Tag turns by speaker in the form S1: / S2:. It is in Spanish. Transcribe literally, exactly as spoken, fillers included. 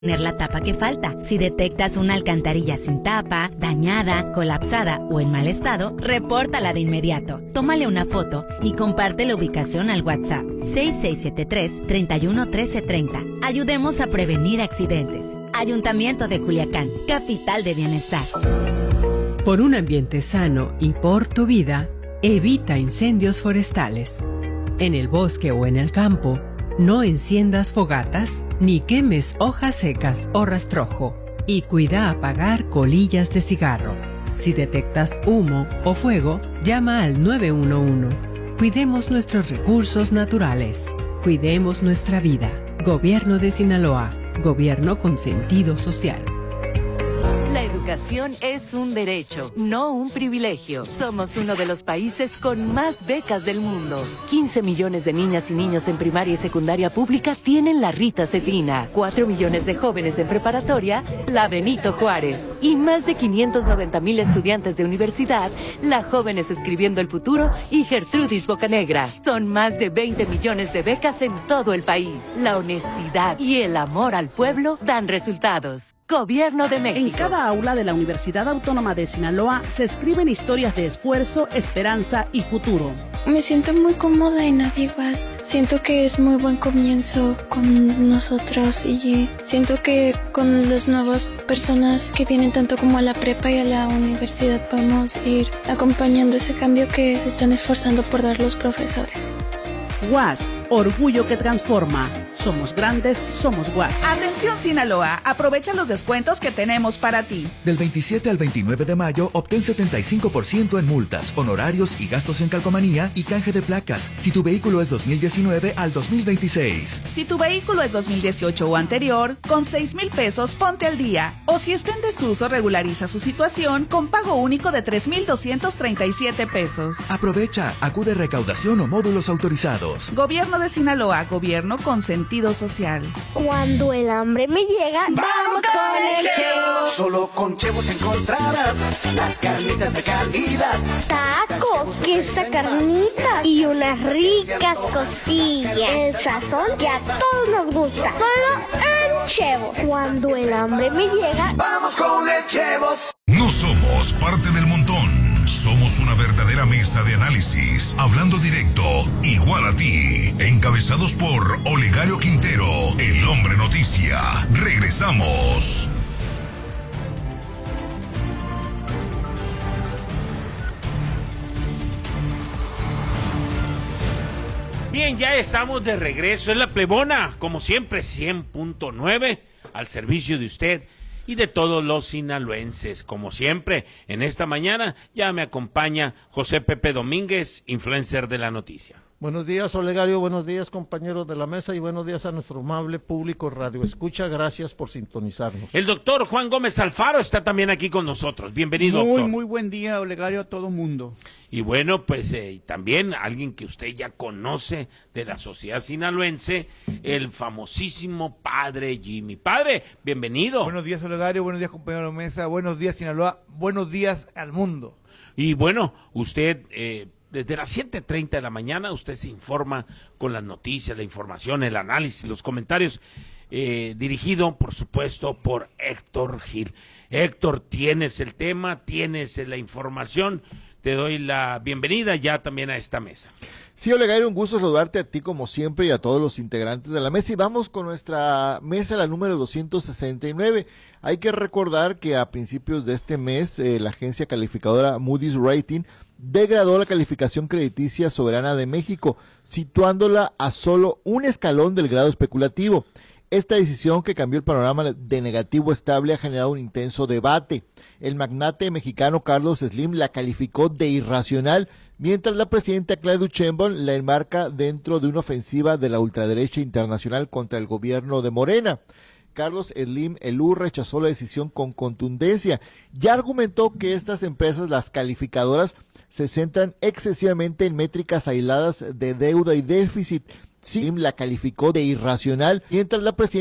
S1: Tener la tapa que falta. Si detectas una alcantarilla sin tapa, dañada, colapsada o en mal estado, repórtala de inmediato. Tómale una foto y comparte la ubicación al WhatsApp seis seis siete tres, tres uno uno tres tres cero. Ayudemos a prevenir accidentes. Ayuntamiento de Culiacán, capital de bienestar.
S2: Por un ambiente sano y por tu vida, evita incendios forestales. En el bosque o en el campo, no enciendas fogatas ni quemes hojas secas o rastrojo. Y cuida apagar colillas de cigarro. Si detectas humo o fuego, llama al nueve uno uno. Cuidemos nuestros recursos naturales. Cuidemos nuestra vida. Gobierno de Sinaloa. Gobierno con sentido social.
S3: La educación es un derecho, no un privilegio. Somos uno de los países con más becas del mundo. quince millones de niñas y niños en primaria y secundaria pública tienen la Rita Cedrina. cuatro millones de jóvenes en preparatoria, la Benito Juárez. Y más de quinientos noventa mil estudiantes de universidad, la Jóvenes Escribiendo el Futuro y Gertrudis Bocanegra. Son más de veinte millones de becas en todo el país. La honestidad y el amor al pueblo dan resultados. Gobierno de México.
S4: En cada aula de la Universidad Autónoma de Sinaloa se escriben historias de esfuerzo, esperanza y futuro.
S5: Me siento muy cómoda en Adiguas. Siento que es muy buen comienzo con nosotros y siento que con las nuevas personas que vienen tanto como a la prepa y a la universidad podemos ir acompañando ese cambio que se están esforzando por dar los profesores.
S4: U A S, orgullo que transforma. Somos grandes, somos U A S.
S6: Atención Sinaloa, aprovecha los descuentos que tenemos para ti.
S7: Del veintisiete al veintinueve de mayo, obtén setenta y cinco por ciento en multas, honorarios y gastos en calcomanía y canje de placas, si tu vehículo es dos mil diecinueve al dos mil veintiséis.
S6: Si tu vehículo es dos mil dieciocho o anterior, con seis mil pesos ponte al día. O si está en desuso, regulariza su situación con pago único de tres mil doscientos treinta y siete pesos.
S7: Aprovecha, acude a recaudación o módulos autorizados.
S6: Gobierno de Sinaloa, gobierno con sentido social.
S8: Cuando el hambre me llega, vamos con el Chevo.
S9: Solo con Chevos encontrarás las carnitas de calidad.
S8: Tacos, queso, carnitas y unas ricas costillas. El sazón que a todos nos gusta. Solo en Chevos. Cuando el hambre me llega,
S9: vamos con el Chevos.
S10: No somos parte del montón. Somos una verdadera mesa de análisis, hablando directo, igual a ti. Encabezados por Olegario Quintero, el hombre noticia. Regresamos.
S11: Bien, ya estamos de regreso. Es la Plebona, como siempre, cien punto nueve, al servicio de usted y de todos los sinaloenses. Como siempre, en esta mañana ya me acompaña José Pepe Domínguez, influencer de la noticia.
S12: Buenos días, Olegario, buenos días, compañeros de la mesa, y buenos días a nuestro amable público Radio Escucha. Gracias por sintonizarnos.
S11: El doctor Juan Gómez Alfaro está también aquí con nosotros. Bienvenido,
S13: muy,
S11: doctor.
S13: Muy buen día, Olegario, a todo mundo.
S11: Y bueno, pues eh, también alguien que usted ya conoce de la sociedad sinaloense, el famosísimo padre Jimmy. Padre, bienvenido.
S14: Buenos días, Olegario, buenos días, compañero de la mesa, buenos días, Sinaloa, buenos días al mundo.
S11: Y bueno, usted... Eh, Desde las siete treinta de la mañana usted se informa con las noticias, la información, el análisis, los comentarios, eh, dirigido, por supuesto, por Héctor Gil. Héctor, tienes el tema, tienes la información, te doy la bienvenida ya también a esta mesa.
S15: Sí, Olegario, un gusto saludarte a ti como siempre y a todos los integrantes de la mesa. Y vamos con nuestra mesa, la número doscientos sesenta y nueve. Hay que recordar que a principios de este mes, eh, la agencia calificadora Moody's Rating degradó la calificación crediticia soberana de México, situándola a solo un escalón del grado especulativo. Esta decisión, que cambió el panorama de negativo estable, ha generado un intenso debate. El magnate mexicano Carlos Slim la calificó de irracional, mientras la presidenta Claudia Sheinbaum la enmarca dentro de una ofensiva de la ultraderecha internacional contra el gobierno de Morena. Carlos Slim Elú rechazó la decisión con contundencia y argumentó que estas empresas, las calificadoras, se centran excesivamente en métricas aisladas de deuda y déficit. Slim la calificó de irracional, mientras la presidenta